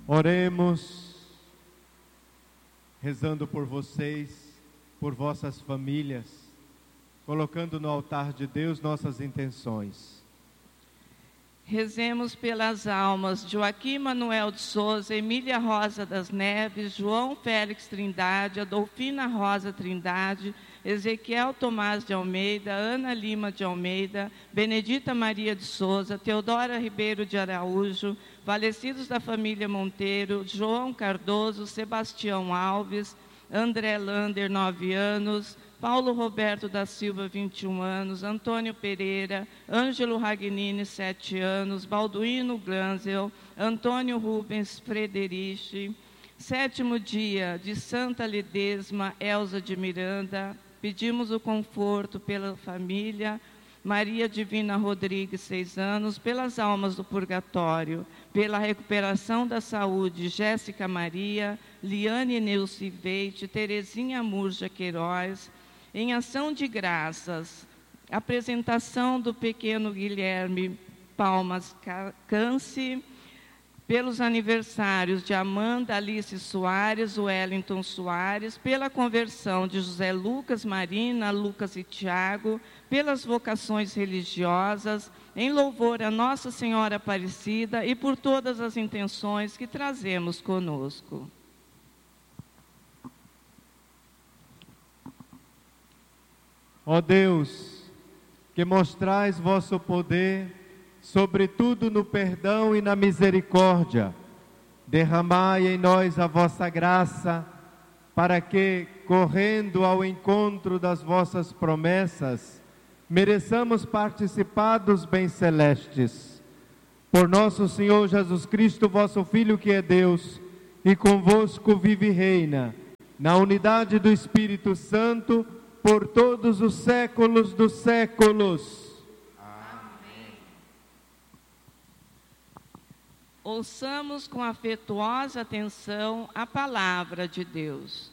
Oremos, rezando por vocês, por vossas famílias, colocando no altar de Deus nossas intenções. Rezemos pelas almas de Joaquim Manuel de Souza, Emília Rosa das Neves, João Félix Trindade, Adolfina Rosa Trindade, Ezequiel Tomás de Almeida, Ana Lima de Almeida, Benedita Maria de Souza, Teodora Ribeiro de Araújo, falecidos da família Monteiro, João Cardoso, Sebastião Alves, André Lander, 9 anos, Paulo Roberto da Silva, 21 anos, Antônio Pereira, Ângelo Ragnini, 7 anos, Balduino Glanzel, Antônio Rubens Frederici. 7º dia de Santa Ledesma, Elza de Miranda. Pedimos o conforto pela família Maria Divina Rodrigues, 6 anos, pelas almas do purgatório, pela recuperação da saúde, Jéssica Maria, Liane Neuci Veite, Terezinha Murja Queiroz. Em ação de graças, apresentação do pequeno Guilherme Palmas Cance, pelos aniversários de Amanda Alice Soares, Wellington Soares, pela conversão de José Lucas, Marina, Lucas e Tiago, pelas vocações religiosas, em louvor a Nossa Senhora Aparecida e por todas as intenções que trazemos conosco. Ó Deus, que mostrais vosso poder, sobretudo no perdão e na misericórdia, derramai em nós a vossa graça, para que, correndo ao encontro das vossas promessas, mereçamos participar dos bens celestes. Por nosso Senhor Jesus Cristo, vosso Filho, que é Deus, e convosco vive e reina, na unidade do Espírito Santo, por todos os séculos dos séculos. Amém. Ouçamos com afetuosa atenção a palavra de Deus.